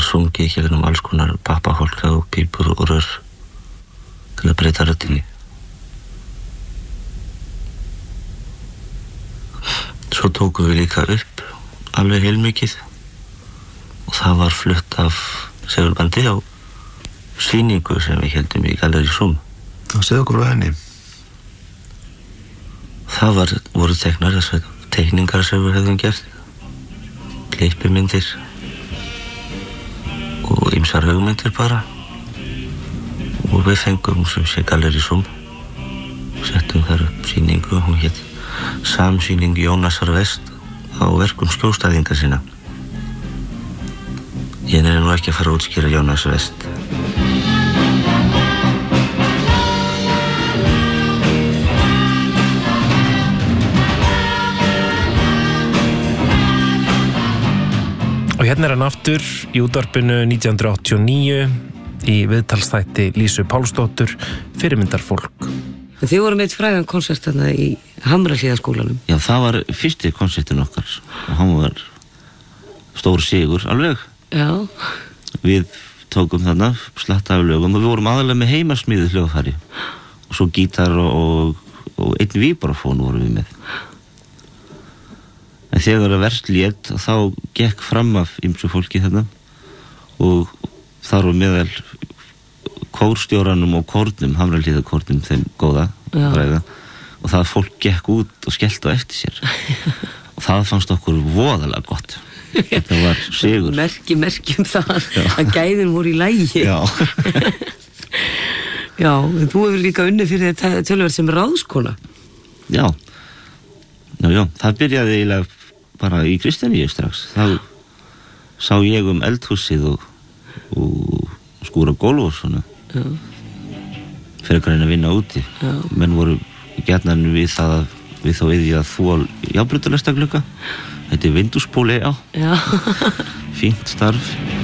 sungið gegnum alls konar pappahólka og pípur og rör til að breyta röddinni. Svo tókum við líka upp alveg heilmikið og það var flutt af segurbandi á sýningu sem við héldum í Gallerí Zoom. Segðu okkur frá henni. Það voru teknar þessar teikningar sem við hefðum gert, klippimyndir og ýmsar hugmyndir bara, og við fengum sem sé Gallerí Zoom, settum þar upp sýningu, hún hét Samsýning Jónasar Vest á verkum skjólstæðinga sinna. Ég nefnir nú ekki að fara að útskýra Jónas Vest. Og hérna hann aftur í útvarpinu 1989 í viðtalsþætti Lísu Pálsdóttur, fyrirmyndarfólk. Þið voru með eitt frægan konsert þarna í Hamrahlíðaskólanum. Já, það var fyrsti konsertin okkar og hann var stór sigur alveg. Já. Við tókum þarna slatta af lögum og við vorum aðalega með heimasmíðu hljóðfæri og svo gítar og einn vibrafón vorum við með. En þegar það verst lét þá gekk fram af ýmsu fólki þarna og þar var meðal kórstjóranum og kórnum, Hamrahlíðakórnum, þeim góða fræga, og það fólk gekk út og skellti á eftir sér og það fannst okkur voðalega gott. Þetta var sigur. Merki það að gæðin voru í lagi. Já. Já, en þú hefur líka unnið fyrir þetta töluvert sem ráðskona. Já, það byrjaði eiginlega bara í Kristjaníu strax. Þá sá ég eldhúsið og skúra gólf og svona. Já. Fyrir að reyna að vinna úti. Já. Menn voru gjarnan við þá yfir að þvó járnbrautarlestaglugga. Þetta er vindúspóli, já. Fínt starf.